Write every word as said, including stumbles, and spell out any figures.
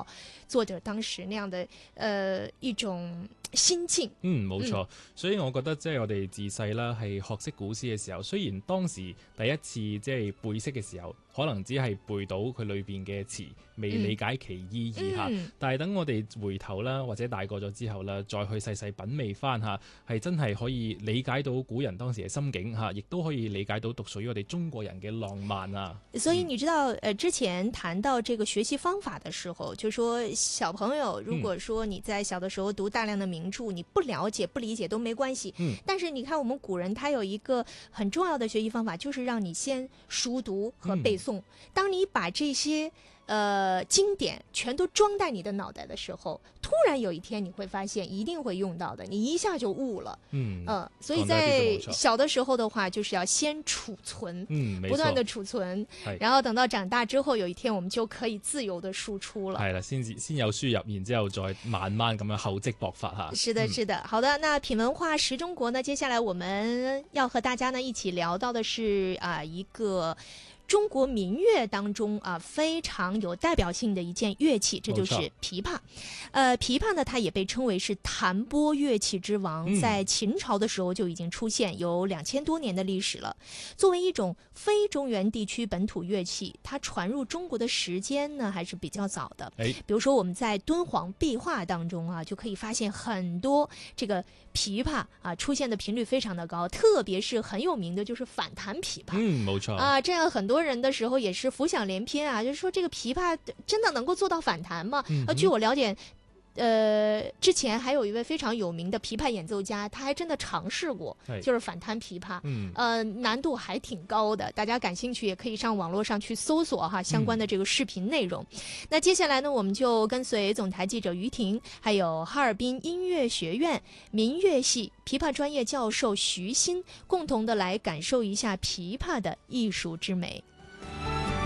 作者當時那樣的呃一種心境。 嗯，冇錯、嗯。所以我覺得即係我哋自細啦，係學識古詩嘅時候，雖然當時第一次即係背識嘅時候，可能只係背到佢裏邊嘅詞，未理解其意義嚇、嗯。但係等我哋回頭啦，或者大個咗之後啦，再去細細品味翻嚇，係真係可以理解到古人當時嘅心境嚇，亦都可以理解到獨屬於我哋中國人嘅浪漫啊。 所以你知道，呃，之前談到這個學習方法的時候，就說小朋友如果說你在小的時候讀大量的名著，你不了解、不理解都沒關係。嗯。但是你看我們古人，他有一個很重要的學習方法，就是讓你先熟讀和背誦。嗯、當你把這些呃經典全都裝在你的腦袋的時候，突然有一天你會發現一定會用到的，你一下就悟了。嗯。呃，所以在小的時候的話，就是要先儲存，嗯，不斷的儲存，然後等到長大之後，有一天我們就可以自由的輸出了。係啦，先先有輸入，然之後再慢慢咁樣厚積薄發哈。是的，是的。好的，那品文化識中國呢，接下來我們要和大家呢一起聊到的是啊、呃、一個中國民樂當中啊非常有代表性的一件樂器，這就是琵琶。呃，琵琶呢，它也被稱為是彈撥樂器之王，嗯，在秦朝的時候就已經出現，有兩千多年的歷史了。作為一種非中原地區本土樂器，它傳入中國的時間呢還是比較早的。哎，比如說我們在敦煌壁畫當中啊，就可以發現很多這個琵琶啊出現的頻率非常的高，特別是很有名的就是反彈琵琶。嗯，冇錯啊，這樣很多人的時候也是浮想聯翩啊，就是說這個琵琶真的能夠做到反彈嗎？嗯，呃，據我了解，呃，之前還有一位非常有名的琵琶演奏家，他還真的嘗試過，就是反彈琵琶，嗯，呃，難度還挺高的。大家感興趣也可以上網絡上去搜索哈相關的這個視頻內容。嗯，那接下來呢，我們就跟隨總台記者於婷，還有哈爾濱音樂學院民樂系琵琶專業教授徐鑫，共同的來感受一下琵琶的藝術之美。